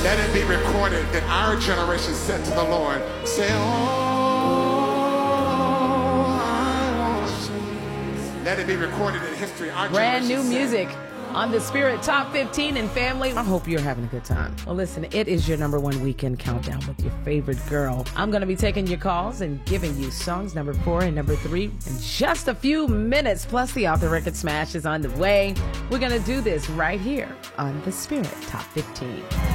Let it be recorded that our generation said to the Lord, say, oh, I want you. Let it be recorded in history. Our Brand new generation music said, on the Spirit Top 15 and family. I hope you're having a good time. Well, listen, it is your number one weekend countdown with your favorite girl. I'm going to be taking your calls and giving you songs number 4 and number 3 in just a few minutes. Plus, the Off the Record Smash is on the way. We're going to do this right here on the Spirit Top 15.